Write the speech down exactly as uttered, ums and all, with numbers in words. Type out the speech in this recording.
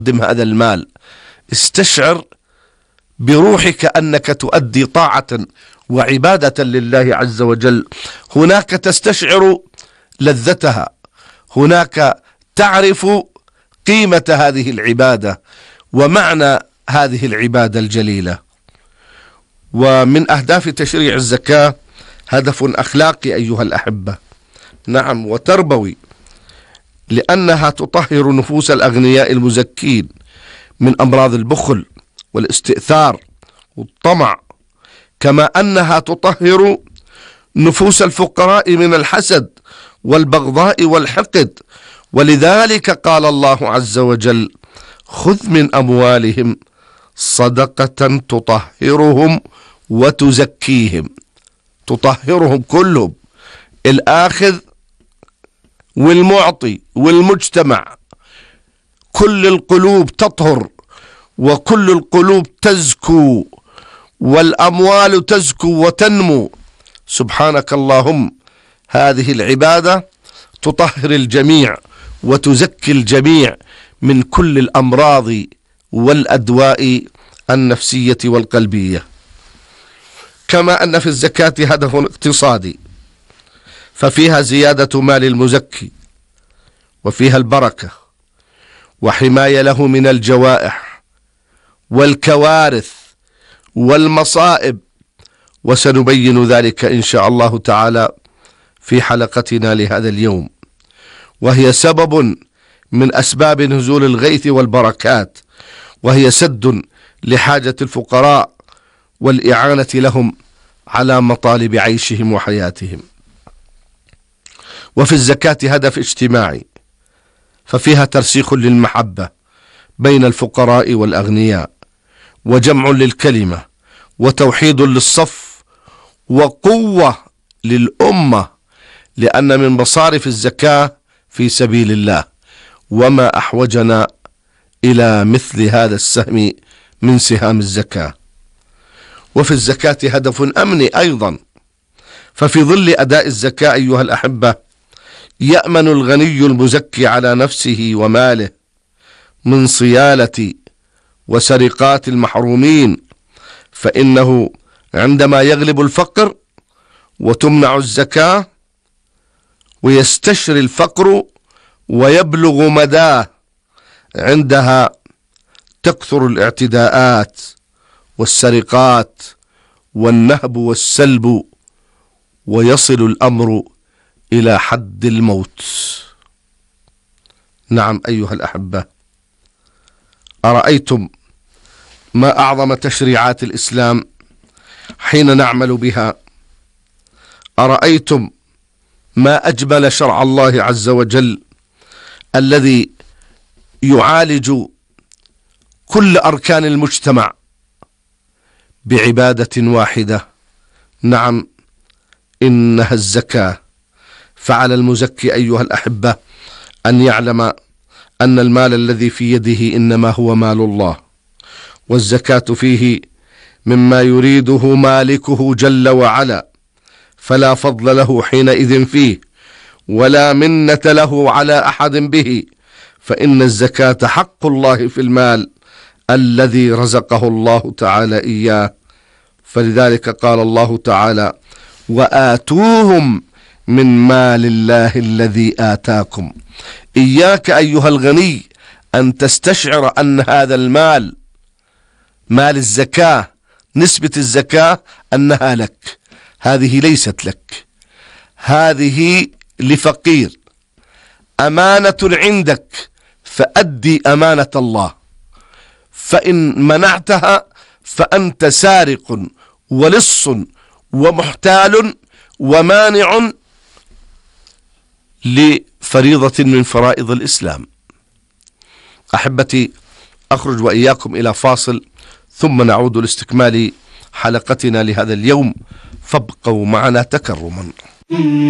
قدم هذا المال، استشعر بروحك أنك تؤدي طاعة وعبادة لله عز وجل. هناك تستشعر لذتها، هناك تعرف قيمة هذه العبادة ومعنى هذه العبادة الجليلة. ومن أهداف تشريع الزكاة هدف أخلاقي أيها الأحبة، نعم، وتربوي، لأنها تطهر نفوس الأغنياء المزكين من أمراض البخل والاستئثار والطمع، كما أنها تطهر نفوس الفقراء من الحسد والبغضاء والحقد. ولذلك قال الله عز وجل: خذ من أموالهم صدقة تطهرهم وتزكيهم. تطهرهم كلهم، الآخذ والمعطي والمجتمع، كل القلوب تطهر وكل القلوب تزكو والأموال تزكو وتنمو. سبحانك اللهم، هذه العبادة تطهر الجميع وتزكي الجميع من كل الأمراض والأدواء النفسية والقلبية. كما أن في الزكاة هدف اقتصادي، ففيها زيادة مال المزكي، وفيها البركة وحماية له من الجوائح والكوارث والمصائب، وسنبين ذلك إن شاء الله تعالى في حلقتنا لهذا اليوم، وهي سبب من أسباب نزول الغيث والبركات، وهي سد لحاجة الفقراء والإعانة لهم على مطالب عيشهم وحياتهم. وفي الزكاة هدف اجتماعي، ففيها ترسيخ للمحبة بين الفقراء والأغنياء، وجمع للكلمة، وتوحيد للصف، وقوة للأمة، لأن من مصارف الزكاة في سبيل الله، وما أحوجنا إلى مثل هذا السهم من سهام الزكاة. وفي الزكاة هدف أمني أيضا، ففي ظل أداء الزكاة أيها الأحبة يأمن الغني المزكي على نفسه وماله من صيانة وسرقات المحرومين، فإنه عندما يغلب الفقر وتمنع الزكاة ويستشري الفقر ويبلغ مداه، عندها تكثر الاعتداءات والسرقات والنهب والسلب، ويصل الأمر إلى حد الموت. نعم أيها الأحبة، أرأيتم ما أعظم تشريعات الإسلام حين نعمل بها؟ أرأيتم ما أجمل شرع الله عز وجل الذي يعالج كل أركان المجتمع بعبادة واحدة؟ نعم، إنها الزكاة. فعلى المزكي أيها الأحبة أن يعلم أن المال الذي في يده إنما هو مال الله، والزكاة فيه مما يريده مالكه جل وعلا، فلا فضل له حينئذ فيه ولا منة له على أحد به، فإن الزكاة حق الله في المال الذي رزقه الله تعالى إياه. فلذلك قال الله تعالى: وآتوهم من مال الله الذي آتاكم. إياك أيها الغني أن تستشعر أن هذا المال، مال الزكاة، نسبة الزكاة أنها لك. هذه ليست لك، هذه لفقير، أمانة عندك، فأدي أمانة الله، فإن منعتها فأنت سارق ولص ومحتال ومانع لفريضة من فرائض الإسلام. أحبتي، أخرج وإياكم إلى فاصل ثم نعود لاستكمال حلقتنا لهذا اليوم، فابقوا معنا تكرما.